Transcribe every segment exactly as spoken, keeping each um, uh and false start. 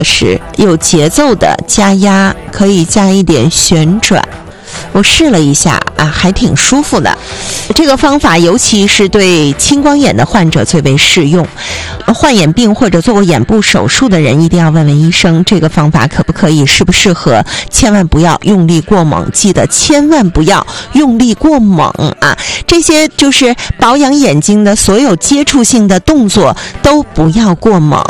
是有节奏的加压，可以加一点旋转。我试了一下啊，还挺舒服的。这个方法尤其是对青光眼的患者最为适用。患眼病或者做过眼部手术的人一定要问问医生，这个方法可不可以，适不适合，千万不要用力过猛，记得千万不要用力过猛啊！这些就是保养眼睛的所有接触性的动作都不要过猛。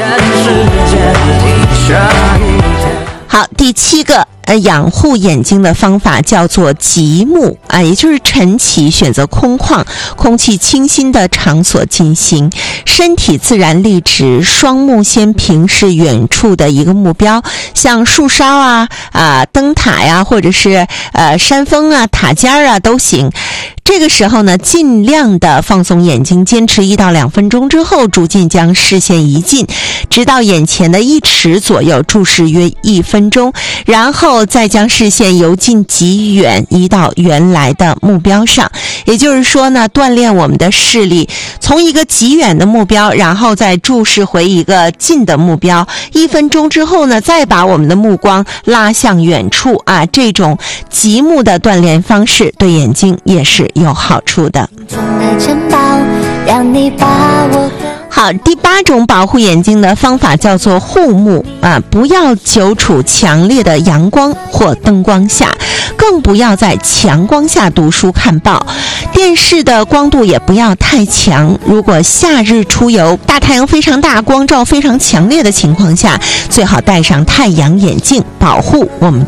好，第七个呃，养护眼睛的方法叫做极目啊，也就是晨起选择空旷、空气清新的场所进行，身体自然立直，双目先平视远处的一个目标，像树梢啊、啊灯塔呀，或者是呃山峰啊、塔尖啊都行。这个时候呢，尽量的放松眼睛，坚持一到两分钟之后，逐渐将视线移近，直到眼前的一尺左右，注视约一分钟，然后再将视线由近及远移到原来的目标上。也就是说呢，锻炼我们的视力，从一个极远的目标，然后再注视回一个近的目标，一分钟之后呢，再把我们的目光拉向远处啊，这种极目的锻炼方式对眼睛也是有好处的。好，第八种保护眼睛的方法叫做护目啊，不要久处强烈的阳光或灯光下，更不要在强光下读书看报，电视的光度也不要太强。如果夏日出游，大太阳非常大，光照非常强烈的情况下，最好戴上太阳眼镜，保护我们